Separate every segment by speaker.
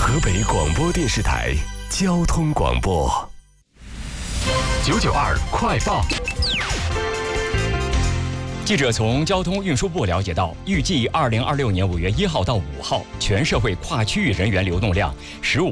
Speaker 1: 河北广播电视台交通广播992快报。记者从交通运输部了解到，预计2026年5月1号到5号，全社会跨区域人员流动量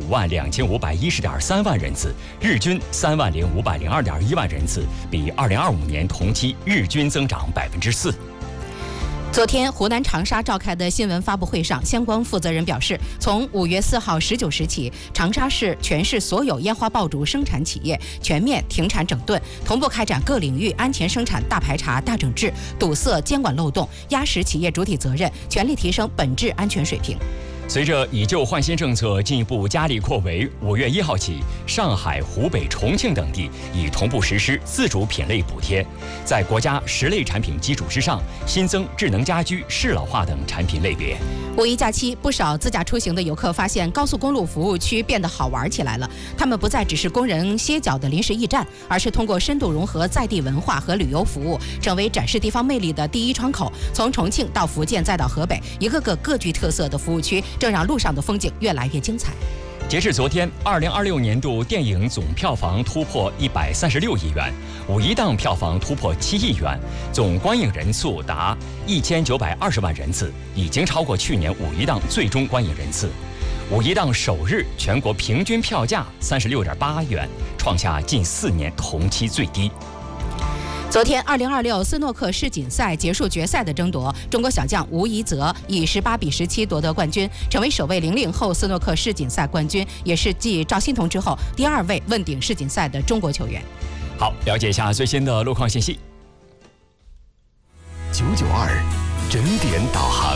Speaker 1: 152510.3万人次，日均30502.1万人次，比2025年同期日均增长4%。
Speaker 2: 昨天，湖南长沙召开的新闻发布会上，相关负责人表示，从5月4号19时起，长沙市全市所有烟花爆竹生产企业全面停产整顿，同步开展各领域安全生产大排查、大整治，堵塞监管漏洞，压实企业主体责任，全力提升本质安全水平。
Speaker 1: 随着以旧换新政策进一步加力扩围，5月1号起，上海、湖北、重庆等地已同步实施自主品类补贴，在国家10类产品基础之上，新增智能家居、适老化等产品类别。
Speaker 2: 五一假期，不少自驾出行的游客发现高速公路服务区变得好玩起来了。他们不再只是工人歇脚的临时驿站，而是通过深度融合在地文化和旅游服务，成为展示地方魅力的第一窗口。从重庆到福建再到河北，一个个各具特色的服务区，正让路上的风景越来越精彩。
Speaker 1: 截至昨天，2026年度电影总票房突破136亿元，5一档票房突破7亿元，总观影人次达1920万人次，已经超过去年5一档最终观影人次。5一档首日全国平均票价36.8元，创下近4年同期最低。
Speaker 2: 昨天，2026斯诺克世锦赛结束决赛的争夺，中国小将吴怡泽以18比17夺得冠军，成为首位00后斯诺克世锦赛冠军，也是继赵欣彤之后第2位问鼎世锦赛的中国球员。
Speaker 1: 好，了解一下最新的路况信息。992整点导航。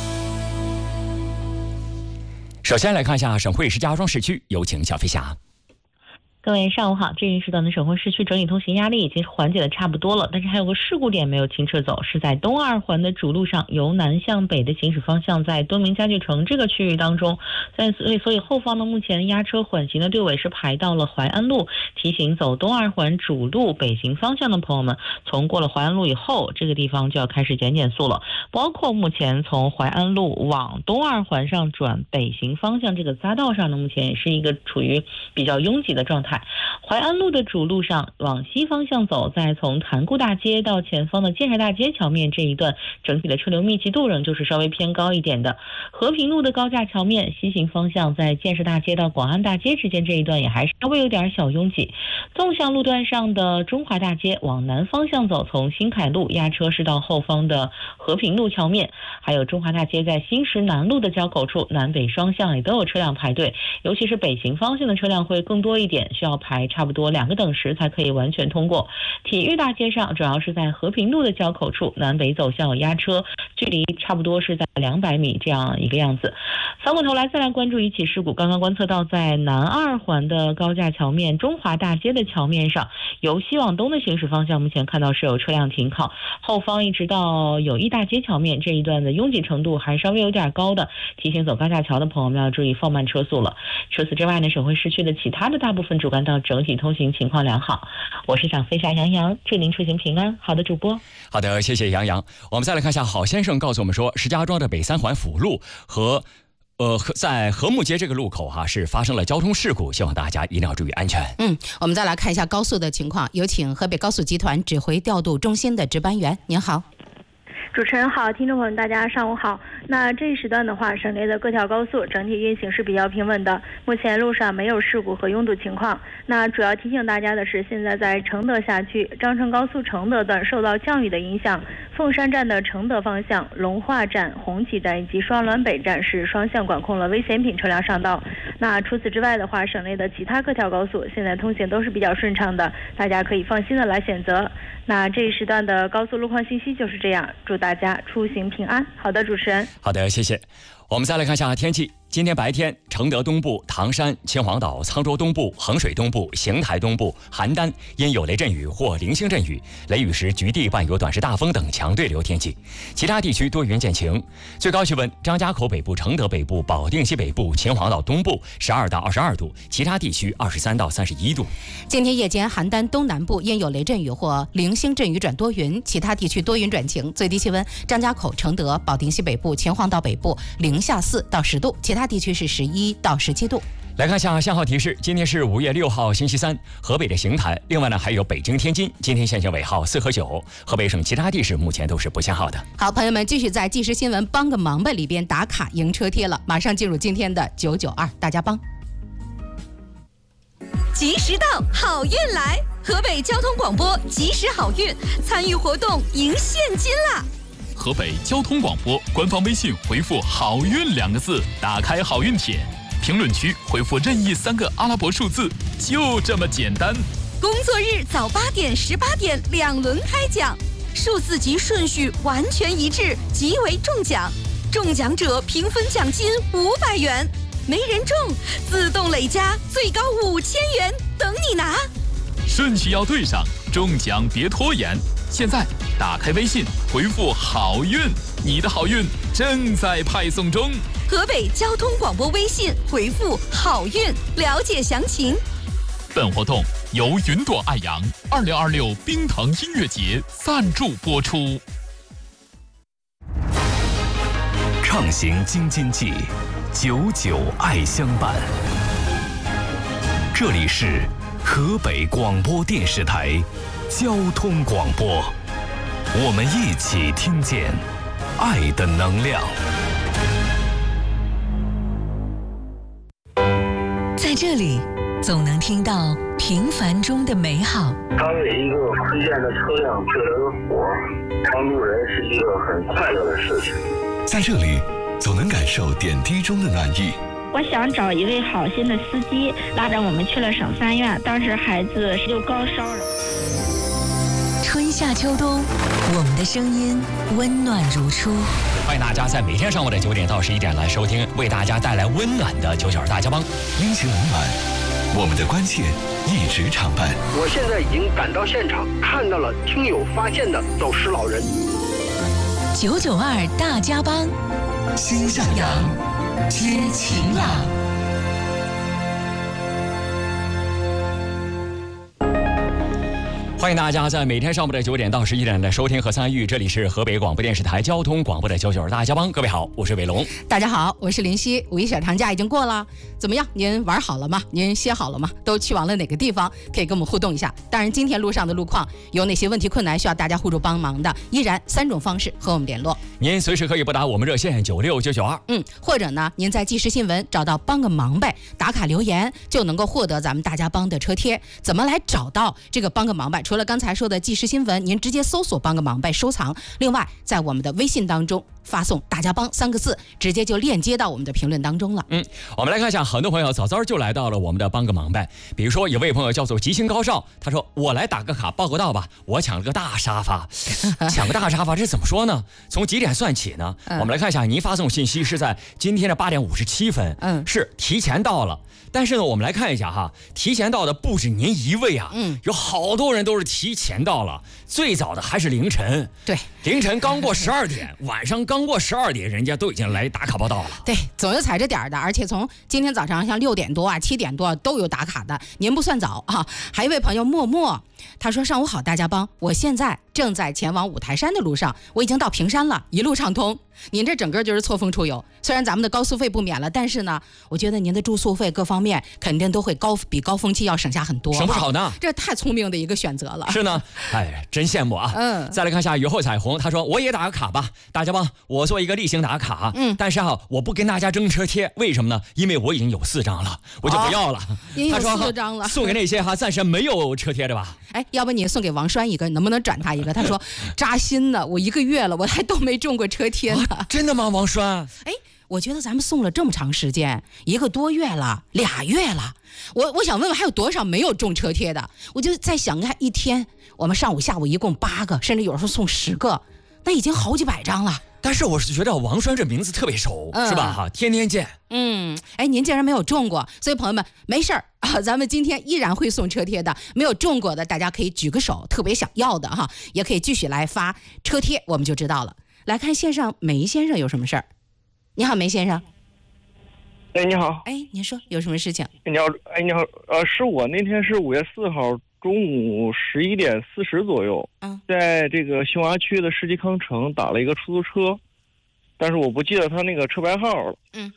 Speaker 1: 首先来看一下省会石家庄市区，有请小飞侠。
Speaker 3: 各位上午好，这一时段的省会市区整体通行压力已经是缓解的差不多了，但是还有个事故点没有清撤走，是在东2环的主路上，由南向北的行驶方向在敦明家具城这个区域当中，所以后方呢目前压车缓行的队尾是排到了淮安路，提醒走东2环主路北行方向的朋友们，从过了淮安路以后，这个地方就要开始减速了，包括目前从淮安路往东2环上转北行方向这个匝道上呢，目前也是一个处于比较拥挤的状态。淮安路的主路上往西方向走，再从潭沽大街到前方的建设大街桥面这一段，整体的车流密集度仍旧是稍微偏高一点的。和平路的高架桥面西行方向，在建设大街到广安大街之间这一段也还是稍微有点小拥挤。纵向路段上的中华大街往南方向走，从新凯路压车是到后方的和平路桥面，还有中华大街在新石南路的交口处，南北双向也都有车辆排队，尤其是北行方向的车辆会更多一点，需要排差不多2个等时才可以完全通过。体育大街上主要是在和平路的交口处，南北走向有压车，距离差不多是在200米这样一个样子。翻过头来再来关注一起事故，刚刚观测到在南2环的高架桥面中华大街的桥面上，由西往东的行驶方向，目前看到是有车辆停靠，后方一直到友谊大街桥面这一段的拥挤程度还稍微有点高的，提醒走高架桥的朋友们要注意放慢车速了。除此之外呢，省会市区的其他的大部分主干道整体通行情况良好。我是小飞侠杨洋，祝您出行平安。好的，主播。
Speaker 1: 好的，谢谢杨洋。我们再来看一下，郝先生告诉我们说，石家庄的北3环辅路和在和睦街这个路口是发生了交通事故，希望大家一定要注意安全。
Speaker 2: 我们再来看一下高速的情况，有请河北高速集团指挥调度中心的值班员。您好。
Speaker 4: 主持人好，听众朋友大家上午好。那这一时段的话，省内的各条高速整体运行是比较平稳的，目前路上没有事故和拥堵情况。那主要提醒大家的是，现在在承德辖区张城高速承德段受到降雨的影响，凤山站的承德方向、龙化站、红旗站以及双滦北站是双向管控了危险品车辆上道。那除此之外的话，省内的其他各条高速现在通行都是比较顺畅的，大家可以放心的来选择。那这一时段的高速路况信息就是这样，祝大家出行平安。好的，主持人。
Speaker 1: 好的，谢谢。我们再来看一下天气。今天白天，承德东部、唐山、秦皇岛、沧州东部、衡水东部、邢台东部、邯郸因有雷阵雨或零星阵雨，雷雨时局地伴有短时大风等强对流天气，其他地区多云见晴。最高气温：张家口北部、承德北部、保定西北部、秦皇岛东部12到22度，其他地区23到31度。
Speaker 2: 今天夜间，邯郸东南部因有雷阵雨或零星阵雨转多云，其他地区多云转晴。最低气温：张家口、承德、保定西北部、秦皇岛北部零下4到10度，其他地区是11 11到17度。
Speaker 1: 来看下限号提示，今天是5月6号星期三，河北的邢台，另外呢还有北京、天津，今天限行尾号4和9，河北省其他地市目前都是不限号的。
Speaker 2: 好，朋友们继续在即时新闻帮个忙吧里边打卡赢车贴了，马上进入今天的992大家帮。
Speaker 5: 及时到，好运来！河北交通广播及时好运，参与活动赢现金啦！
Speaker 6: 河北交通广播官方微信回复好运2个字，打开好运帖，评论区回复任意3个阿拉伯数字，就这么简单。
Speaker 5: 工作日早8点、18点2轮开奖，数字及顺序完全一致，即为中奖。中奖者平分奖金500元，没人中自动累加最高5000元，等你拿。
Speaker 6: 顺序要对上，中奖别拖延。现在打开微信回复好运，你的好运正在派送中。
Speaker 5: 河北交通广播微信回复好运，了解详情。
Speaker 6: 本活动由云朵爱扬2026冰腾音乐节赞助播出。
Speaker 7: 畅行京津冀，99爱相伴。这里是河北广播电视台交通广播，我们一起听见爱的能量。
Speaker 5: 在这里，总能听到平凡中的美好。
Speaker 8: 当为一个推荐的车辆救了个火，帮助人是一个很快乐的事情。
Speaker 9: 在这里，总能感受点滴中的暖意。
Speaker 10: 我想找一位好心的司机，拉着我们去了省3院，当时孩子就高烧了。
Speaker 5: 春夏秋冬，我们的声音温暖如初。
Speaker 1: 欢迎大家在每天上午的9点到11点来收听，为大家带来温暖的992大家帮。
Speaker 9: 阴晴冷暖，我们的关切一直常伴。
Speaker 11: 我现在已经赶到现场，看到了听友发现的走失老人。
Speaker 5: 992大家帮，
Speaker 9: 心向阳，
Speaker 5: 天晴朗。
Speaker 1: 欢迎大家在每天上午的9点到11点来收听和参与，这里是河北广播电视台交通广播的992大家帮。各位好，我是伟龙。
Speaker 2: 大家好，我是林夕。5一小长假已经过了，怎么样？您玩好了吗？您歇好了吗？都去往了哪个地方？可以跟我们互动一下。当然，今天路上的路况有哪些问题困难需要大家互助帮忙的，依然3种方式和我们联络。
Speaker 1: 您随时可以拨打我们热线96992，
Speaker 2: 或者呢，您在即时新闻找到帮个忙呗，打卡留言就能够获得咱们大家帮的车贴。怎么来找到这个帮个忙呗？除了刚才说的即时新闻，您直接搜索帮个忙呗收藏，另外在我们的微信当中发送大家帮3个字，直接就链接到我们的评论当中了。
Speaker 1: 我们来看一下，很多朋友早早就来到了我们的帮个忙呗。比如说有位朋友叫做吉星高少，他说我来打个卡报个到吧，我抢了个大沙发。抢个大沙发这怎么说呢？从几点算起呢？我们来看一下，您发送信息是在今天的8点57分，是提前到了。但是呢，我们来看一下哈，提前到的不止您一位啊，有好多人都是提前到了，最早的还是凌晨，
Speaker 2: 对，
Speaker 1: 凌晨刚过12点，晚上刚过12点，人家都已经来打卡报到了。
Speaker 2: 对，总有踩着点的，而且从今天早上像6点多啊、7点多都有打卡的，您不算早啊。还有一位朋友默默，他说上午好大家帮，我现在正在前往五台山的路上，我已经到平山了，一路畅通。您这整个就是错峰出游，虽然咱们的高速费不免了，但是呢，我觉得您的住宿费各方面肯定都会比高峰期要省下很多，
Speaker 1: 省不少呢。
Speaker 2: 这太聪明的一个选择了。
Speaker 1: 是呢，哎，真羡慕啊。再来看一下雨后彩虹，他说我也打个卡吧，大家帮我做一个例行打卡。但是我不跟大家争车贴，为什么呢？因为我已经有4张了，我就不要了。
Speaker 2: 您有4张了，
Speaker 1: 送给那些暂时没有车贴的吧。
Speaker 2: 哎，要不你送给王栓一个，能不能转他一个？他说扎心呢，我1个月了，我还都没中过车贴呢。
Speaker 1: 真的吗，王栓？
Speaker 2: 哎，我觉得咱们送了这么长时间，1个多月了，2月了，我想问问还有多少没有中车贴的？我就在想，看一天我们上午下午一共8个，甚至有时候送10个，那已经好几百张了。
Speaker 1: 但是我是觉得王栓这名字特别熟，是吧？天天见。
Speaker 2: 哎，您竟然没有中过，所以朋友们没事儿啊，咱们今天依然会送车贴的。没有中过的，大家可以举个手，特别想要的哈，也可以继续来发车贴，我们就知道了。来看线上梅先生有什么事儿？你好，梅先生。
Speaker 12: 哎，你好。
Speaker 2: 哎，您说有什么事情？
Speaker 12: 你好，哎，你好，是我那天是5月4号中午11点40左右，在这个新华区的世纪康城打了一个出租车，但是我不记得他那个车牌号了。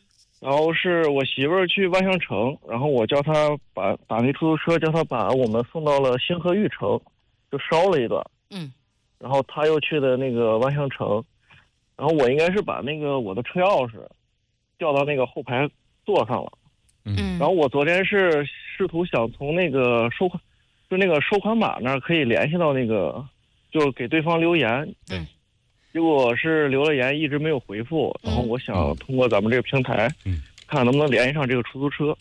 Speaker 12: 然后是我媳妇儿去万象城，然后我叫她打那出租车，叫她把我们送到了星河玉城，就烧了一段。然后她又去的那个万象城，然后我应该是把那个我的车钥匙掉到那个后排座上了。然后我昨天是试图想从那个收款码那儿可以联系到那个，就给对方留言。结果是留了言一直没有回复，然后我想通过咱们这个平台，看能不能联系上这个出租车。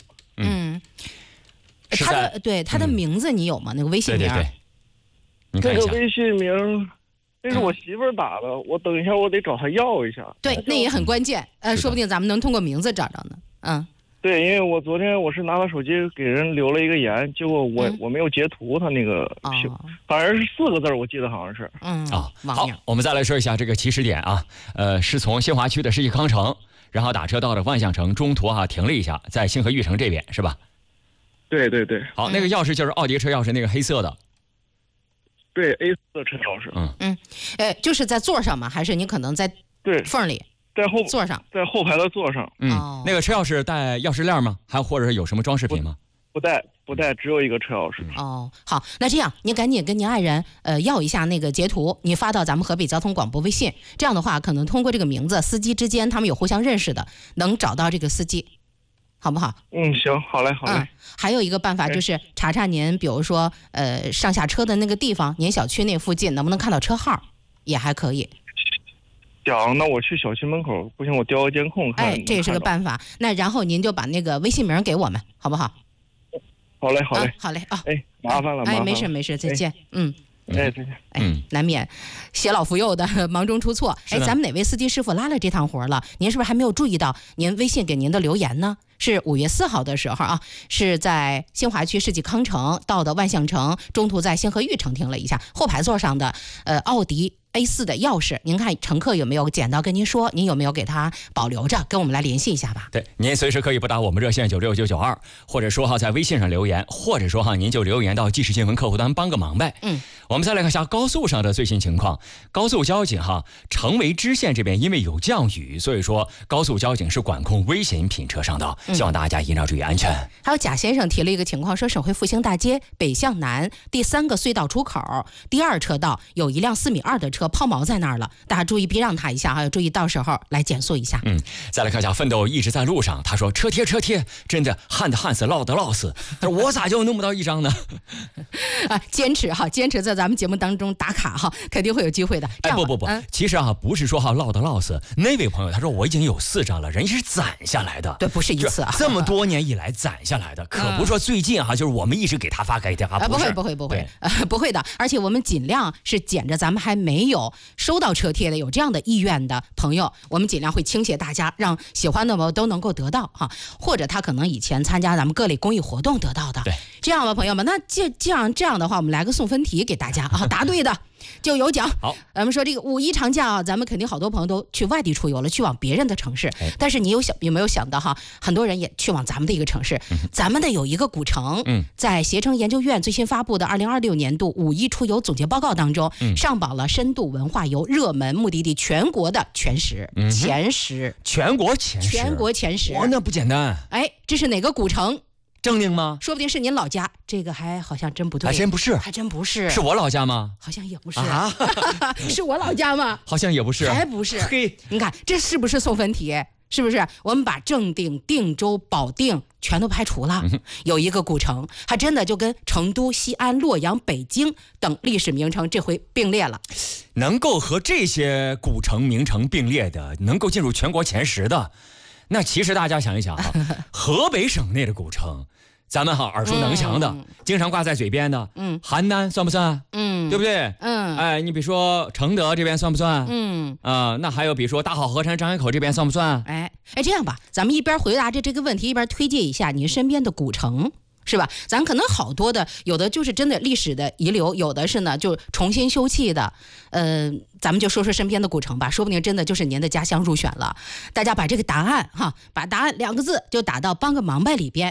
Speaker 2: 他的名字你有吗？那个微信名？
Speaker 1: 对，
Speaker 12: 这个微信名，这是我媳妇儿打的，我等一下我得找她要一下。
Speaker 2: 对，那也很关键。说不定咱们能通过名字找着呢。
Speaker 12: 对，因为我昨天我是拿到手机给人留了一个言，结果我没有截图，他那个反正是4个字，我记得好像是。
Speaker 1: 好，我们再来说一下这个起始点啊，是从新华区的世纪康城，然后打车到了万象城，中途停了一下，在星河玉城这边是吧？
Speaker 12: 对。
Speaker 1: 好，那个钥匙就是奥迪车钥匙，那个黑色的。
Speaker 12: 对 ，A4 的车钥匙。
Speaker 2: 就是在座上吗？还是你可能在缝里？
Speaker 12: 在
Speaker 2: 座上，
Speaker 12: 在后排的座上。
Speaker 1: 那个车钥匙带钥匙链吗？还或者是有什么装饰品吗？
Speaker 12: 不带，只有一个车钥匙。
Speaker 2: 好，那这样您赶紧跟您爱人要一下那个截图，你发到咱们河北交通广播微信。这样的话，可能通过这个名字，司机之间他们有互相认识的，能找到这个司机，好不好？
Speaker 12: 行，好嘞。
Speaker 2: 还有一个办法就是查查您，比如说上下车的那个地方，您小区那附近能不能看到车号，也还可以。
Speaker 12: 那我去小区门口，不行我调个监控看。
Speaker 2: 这也是个办法。那然后您就把那个微信名给我们，好不好？
Speaker 12: 好嘞。
Speaker 2: 好嘞啊！
Speaker 12: 麻烦了。
Speaker 2: 没事，再见。
Speaker 12: 再见。
Speaker 2: 难免偕老扶幼的忙中出错。咱们哪位司机师傅拉了这趟活了？您是不是还没有注意到您微信给您的留言呢？是5月4号的时候是在新华区世纪康城到的万象城，中途在星河玉城停了一下，后排座上的奥迪A4 的钥匙，您看乘客有没有捡到跟您说，您有没有给他保留着，跟我们来联系一下吧。
Speaker 1: 对，您随时可以拨打我们热线96992，或者说在微信上留言，或者说您就留言到即时新闻客户端帮个忙呗。我们再来看一下高速上的最新情况。高速交警成为支线这边因为有降雨，所以说高速交警是管控危险品车上道，希望大家一定要注意安全。
Speaker 2: 还有贾先生提了一个情况，说省会复兴大街北向南第3个隧道出口第2车道有一辆4.2米的车抛锚在那儿了，大家注意避让他一下，还要注意到时候来减速一下。
Speaker 1: 再来看一下奋斗一直在路上，他说车贴，真的旱得旱死，涝得涝死，我咋就弄不到1张呢？
Speaker 2: 坚持在咱们节目当中打卡肯定会有机会的。
Speaker 1: 不，其实不是说涝得涝死，那位朋友他说我已经有4张了，人家是攒下来的。
Speaker 2: 对，不是一次
Speaker 1: 这么多年以来攒下来的，可不是说最近就是我们一直给他发，
Speaker 2: 不会的。而且我们尽量是捡着咱们还没有收到车贴的有这样的意愿的朋友，我们尽量会倾斜大家，让喜欢的朋友都能够得到或者他可能以前参加咱们各类公益活动得到的。
Speaker 1: 对，
Speaker 2: 这样吧，朋友们，那这样的话，我们来个送分题给大家答对的就有奖。
Speaker 1: 好，
Speaker 2: 咱们说这个5一长假咱们肯定好多朋友都去外地出游了，去往别人的城市。但是你有没有想到很多人也去往咱们的一个城市。咱们的有一个古城，在携程研究院最新发布的2026年度5一出游总结报告当中，上榜了深度文化游热门目的地全国的前10，
Speaker 1: 全国前10，哇，那不简单。
Speaker 2: 这是哪个古城？
Speaker 1: 正定吗？
Speaker 2: 说不定是您老家，这个还好像真不对。
Speaker 1: 还真不是。是我老家吗？
Speaker 2: 好像也不是是我老家吗？
Speaker 1: 好像也不是。
Speaker 2: 还不是。你看这是不是送分题？是不是？我们把正定、定州、保定全都排除了，有一个古城还真的就跟成都、西安、洛阳、北京等历史名城这回并列了。
Speaker 1: 能够和这些古城名城并列的，能够进入全国前10的，那其实大家想一想河北省内的古城，咱们耳熟能详的，经常挂在嘴边的，邯郸算不算？对不对？你比如说承德这边算不算？那还有比如说大好河山、张家口这边算不算？
Speaker 2: 这样吧，咱们一边回答着这个问题，一边推介一下您身边的古城。是吧？咱可能好多的，有的就是真的历史的遗留，有的是呢就重新修葺的。咱们就说说身边的古城吧，说不定真的就是您的家乡入选了。大家把这个答案把答案2个字就打到帮个忙呗里边，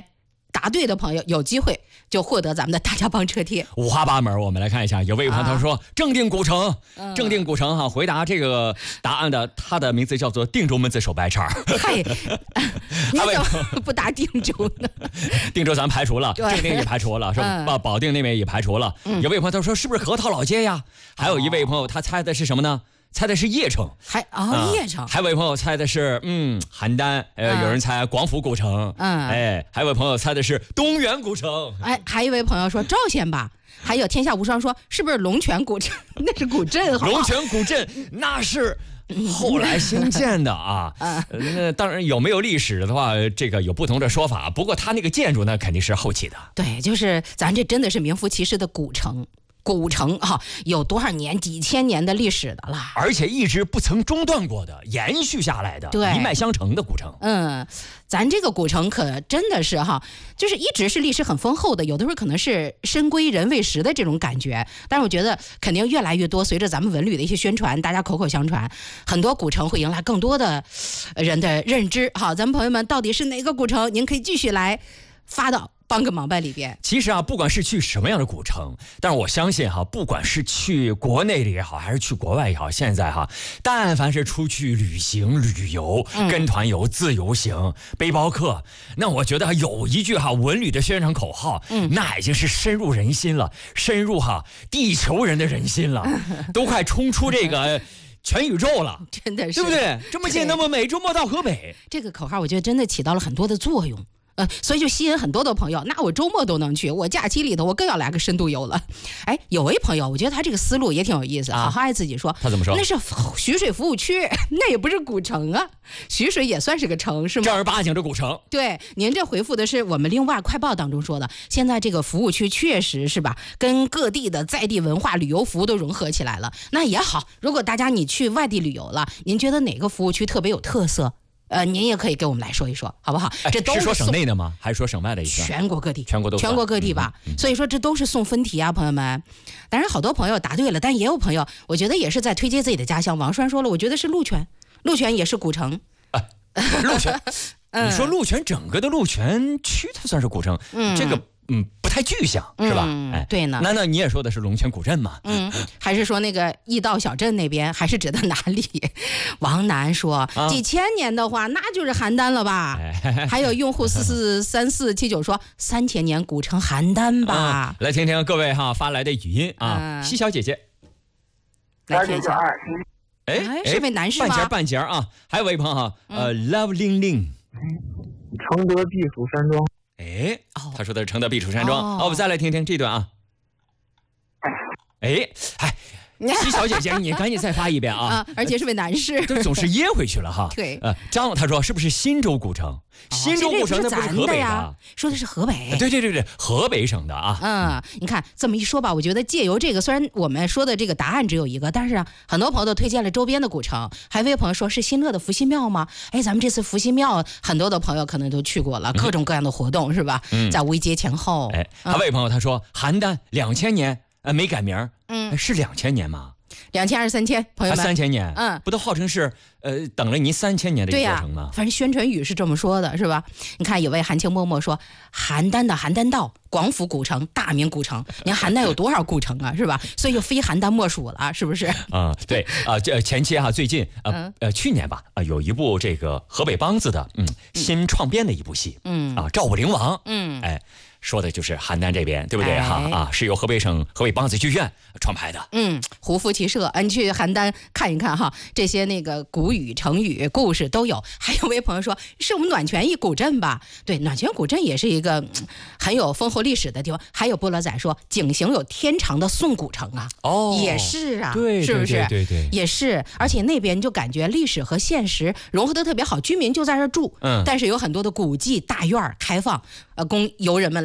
Speaker 2: 答对的朋友有机会就获得咱们的大家帮车贴，
Speaker 1: 五花八门。我们来看一下，有位朋友他说正定古城，正定古城哈，回答这个答案的，他的名字叫做定州门子手白叉。
Speaker 2: 嗨，你怎么不答定州呢？
Speaker 1: 定州咱排除了，正定也排除了，是吧？保定那边也排除了。有位朋友他说是不是河套老街呀？还有一位朋友他猜的是什么呢？猜的是邺城，
Speaker 2: 邺城。
Speaker 1: 还有位朋友猜的是邯郸，有人猜广府古城，还有位朋友猜的是东源古城，
Speaker 2: 还有一位朋友说赵县吧，还有天下无双说是不是龙泉古镇？那是古镇，
Speaker 1: 龙泉古镇那是后来新建的啊。那当然有没有历史的话，这个有不同的说法。不过它那个建筑呢，肯定是后期的。
Speaker 2: 对，就是咱这真的是名副其实的古城。古城有多少年几千年的历史的了，
Speaker 1: 而且一直不曾中断过的，延续下来的，一脉相承的古城。
Speaker 2: 咱这个古城可真的是就是一直是历史很丰厚的，有的时候可能是深闺人未识的这种感觉，但是我觉得肯定越来越多，随着咱们文旅的一些宣传，大家口口相传，很多古城会迎来更多的人的认知。好，咱们朋友们到底是哪个古城，您可以继续来发到帮个忙吧里边。
Speaker 1: 其实不管是去什么样的古城，但是我相信不管是去国内的也好，还是去国外也好，现在但凡是出去旅行旅游，跟团游、自由行、背包客，那我觉得有一句文旅的宣传口号，那已经是深入人心了，深入地球人的人心了，都快冲出这个全宇宙了，
Speaker 2: 真的是，
Speaker 1: 对不对？这么近那么美，周末到河北，
Speaker 2: 这个口号我觉得真的起到了很多的作用。所以就吸引很多的朋友，那我周末都能去，我假期里头我更要来个深度游了。有位朋友，我觉得他这个思路也挺有意思，好好爱自己说。
Speaker 1: 他怎么说？
Speaker 2: 那是徐水服务区，那也不是古城啊。徐水也算是个城，是吗？
Speaker 1: 正儿八经的古城。
Speaker 2: 对，您这回复的是我们另外快报当中说的，现在这个服务区确实是吧，跟各地的在地文化旅游服务都融合起来了。那也好，如果大家你去外地旅游了，您觉得哪个服务区特别有特色？您也可以给我们来说一说，好不好？这都
Speaker 1: 是说省内的吗？还是说省外的？
Speaker 2: 全国各地，
Speaker 1: 全国
Speaker 2: 各地吧。所以说这都是送分题啊，朋友们。当然，好多朋友答对了，但也有朋友，我觉得也是在推荐自己的家乡。王栓说了，我觉得是鹿泉，鹿泉也是古城。
Speaker 1: 鹿泉，你说鹿泉整个的鹿泉区，它算是古城，这个不太具象，是吧？
Speaker 2: 对呢。
Speaker 1: 难道你也说的是龙泉古镇吗？
Speaker 2: 还是说那个驿道小镇那边，还是指的哪里？王楠说，几千年的话，那就是邯郸了吧？还有用户443479说，3000年古城邯郸吧？
Speaker 1: 来听听各位发来的语音啊，西小姐姐，
Speaker 2: 来听一下。是位男士吗？
Speaker 1: 半截啊！还有位朋友Love 玲玲，
Speaker 12: 承德避暑山庄。
Speaker 1: 他说的是承德避暑山庄。我们再来听听这段啊。西小姐姐，你赶紧再发一遍啊！
Speaker 2: 而且是位男士，
Speaker 1: 这总是噎回去了哈。
Speaker 2: 对，
Speaker 1: 张他说是不是新州古城？新州古城那不是河北的，
Speaker 2: 说的是河北。
Speaker 1: 对，河北省的啊。
Speaker 2: 你看这么一说吧，我觉得借由这个，虽然我们说的这个答案只有一个，但是很多朋友都推荐了周边的古城。还有位朋友说是新乐的伏羲庙吗？咱们这次伏羲庙，很多的朋友可能都去过了，各种各样的活动是吧？在五一节前后。
Speaker 1: 还有位朋友他说邯郸2000年没改名，是2000年吗
Speaker 2: ？2000还是3000？朋友们
Speaker 1: ，3000年，不都号称是等了您3000年的一个过程吗？
Speaker 2: 反正宣传语是这么说的，是吧？你看有位韩青默默说，邯郸的邯郸道、广府古城、大明古城，你看邯郸有多少古城啊，是吧？所以就非邯郸莫属了，是不是？
Speaker 1: 对这前期最近去年吧有一部这个河北梆子的新创编的一部戏，赵武灵王，说的就是邯郸这边，对不对是由河北省河北梆子剧院创排的。
Speaker 2: 胡夫骑射，你去邯郸看一看这些那个古语、成语、故事都有。还有位朋友说是我们暖泉一古镇吧？对，暖泉古镇也是一个很有丰厚历史的地方。还有菠萝仔说景行有天长的宋古城啊，也是啊，
Speaker 1: 对，
Speaker 2: 是不是？
Speaker 1: 对，
Speaker 2: 也是。而且那边就感觉历史和现实融合得特别好，居民就在这住，但是有很多的古迹大院开放，供游人们来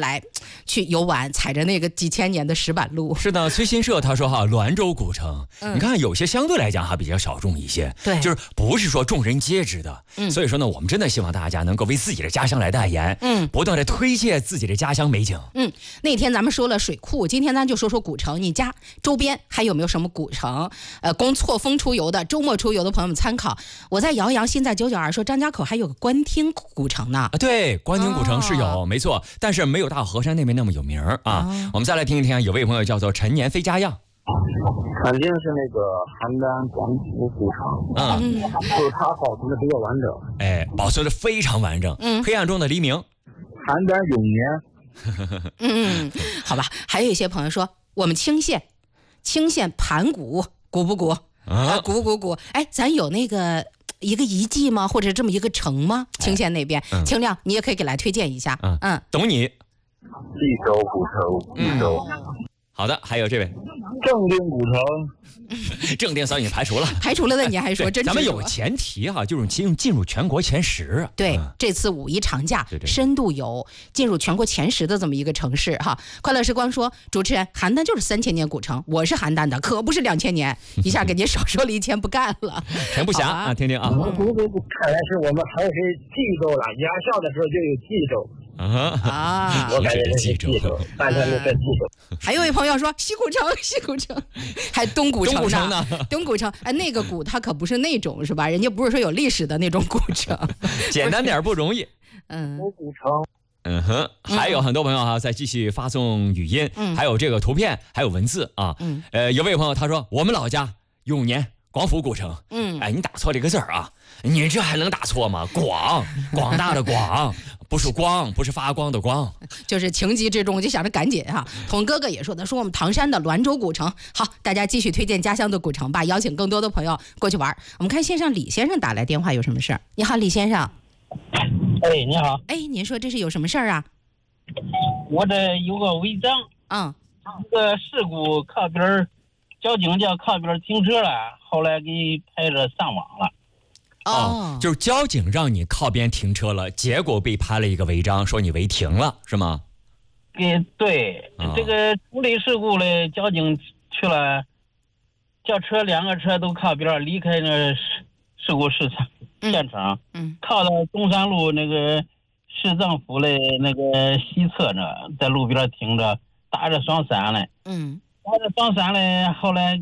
Speaker 2: 来去游玩，踩着那个几千年的石板路。
Speaker 1: 是的，崔新社他说哈，滦州古城，你看有些相对来讲还比较小众一些，
Speaker 2: 对，
Speaker 1: 就是不是说众人皆知的。所以说呢，我们真的希望大家能够为自己的家乡来代言，不断的推介自己的家乡美景。
Speaker 2: 那天咱们说了水库，今天咱就说说古城。你家周边还有没有什么古城？供错峰出游的、周末出游的朋友们参考。我在姚阳，现在992说张家口还有个官厅古城呢。
Speaker 1: 对，官厅古城是有，没错，但是没有大河山那边那么有名啊。我们再来听一听，有位朋友叫做陈年飞家样。
Speaker 13: 肯定是那个邯郸广府古城，就是它保存的比较完整，
Speaker 1: 哎，保存的非常完整。黑暗中的黎明，
Speaker 13: 邯郸永
Speaker 2: 年。好吧，还有一些朋友说我们清县盘古古不古？古。哎，咱有那个一个遗迹吗？或者这么一个城吗？清县那边，清亮，你也可以给来推荐一下。
Speaker 1: 懂你。
Speaker 13: 冀州古城，冀州。
Speaker 1: 好的，还有这位
Speaker 13: 正定古城，
Speaker 1: 正定早已经排除了
Speaker 2: 的你还说真？
Speaker 1: 咱们有个前提哈，就是进入全国前10。
Speaker 2: 对，这次5一长假深度游进入全国前10的这么一个城市哈。快乐时光说，主持人，邯郸就是3000年古城，我是邯郸的，可不是2000年，一下给您少说了1000，不干了。
Speaker 1: 陈不暇啊，听听啊。
Speaker 13: 看来是我们还是冀州了，压校的时候就有冀州。我感觉是冀州，但是是冀州。
Speaker 2: 还有一朋友说西古城，还东古城呢。东古城，哎，那个古它可不是那种是吧？人家不是说有历史的那种古城，
Speaker 1: 简单点不容易。
Speaker 13: 古城。
Speaker 1: 还有很多朋友哈在继续发送语音，还有这个图片，还有文字啊。有位朋友他说我们老家永年广府古城。哎，你打错这个字啊，你这还能打错吗？广大的广。不是光，不是发光的光，
Speaker 2: 就是情急之中就想着赶紧哈。童哥哥也说的，说我们唐山的滦州古城。好，大家继续推荐家乡的古城吧，邀请更多的朋友过去玩。我们看线上李先生打来电话，有什么事儿？你好，李先生。
Speaker 14: 哎，你好。
Speaker 2: 哎，您说这是有什么事儿啊？
Speaker 14: 我这有个违章，一个事故靠边，交警叫靠边停车了，后来给拍着上网了。
Speaker 1: 就是交警让你靠边停车了，结果被拍了一个违章，说你违停了，是吗？
Speaker 14: 对，这个处理事故的交警去了，叫车2个车都靠边，离开那事故现场，靠到中山路那个市政府的那个西侧呢，在路边停着，打着双闪嘞，打着双闪嘞，后来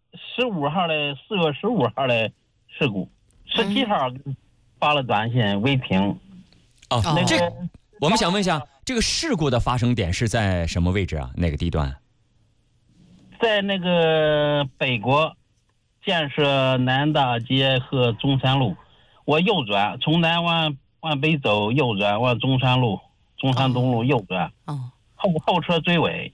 Speaker 14: 15号的4月15号的事故。17号发了短信违停。
Speaker 1: 这我们想问一下，这个事故的发生点是在什么位置啊？哪个地段？
Speaker 14: 在那个北国建设南大街和中山路，我右转，从南往北走，右转往中山东路右转。后车追尾，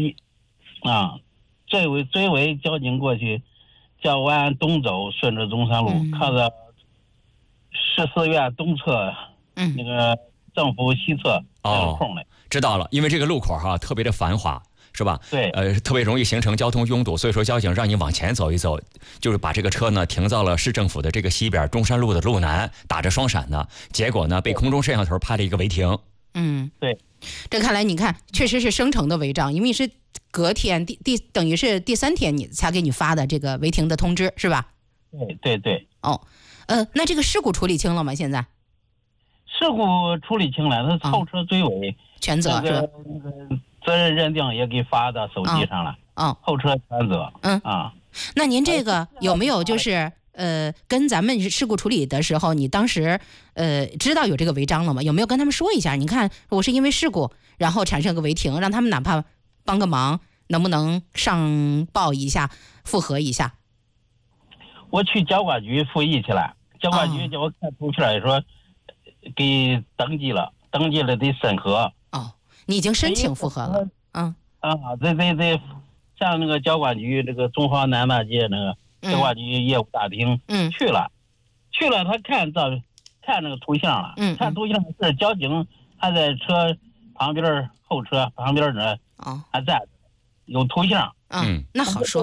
Speaker 14: 追尾，交警过去。叫我往东走，顺着中山路，靠着市四院东侧，那个政府西侧有空嘞。
Speaker 1: 知道了，因为这个路口哈特别的繁华，是吧？
Speaker 14: 对，
Speaker 1: 特别容易形成交通拥堵，所以说交警让你往前走一走，就是把这个车呢停到了市政府的这个西边中山路的路南，打着双闪呢，结果呢被空中摄像头拍了一个违停。
Speaker 14: 对，
Speaker 2: 这看来你看确实是生成的违章，因为是隔天等于是第3天你才给你发的这个违停的通知，是吧？
Speaker 14: 对。
Speaker 2: 那这个事故处理清了吗？现在
Speaker 14: 事故处理清了，他后车追尾
Speaker 2: 全责是吧？
Speaker 14: 那个责任认定也给发到手机上了。后车全责。
Speaker 2: 那您这个有没有就是跟咱们事故处理的时候，你当时知道有这个违章了吗？有没有跟他们说一下？你看我是因为事故然后产生个违停，让他们哪怕帮个忙，能不能上报一下，复核一下？
Speaker 14: 我去交管局复议去了，交管局叫我看图片，说给登记了得审核。
Speaker 2: 你已经申请复核了。
Speaker 14: 对，像那个交管局这个中华南大街那个交管局业务大厅，去了，他看那个图像了，看图像是交警还在车旁边，后车旁边呢，还在有图像。
Speaker 2: 那好说。